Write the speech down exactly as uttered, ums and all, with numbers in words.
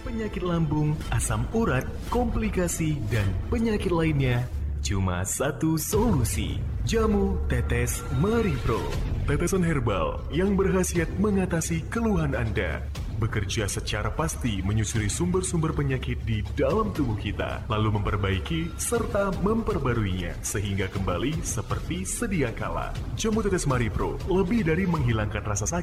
penyakit lambung, asam urat, komplikasi, dan penyakit lainnya, cuma satu solusi. Jamu Tetes Maripro. Tetesan herbal yang berkhasiat mengatasi keluhan Anda. Bekerja secara pasti menyusuri sumber-sumber penyakit di dalam tubuh kita, lalu memperbaiki serta memperbaruinya sehingga kembali seperti sedia kala. Jamu Tetes Maripro lebih dari menghilangkan rasa sakit.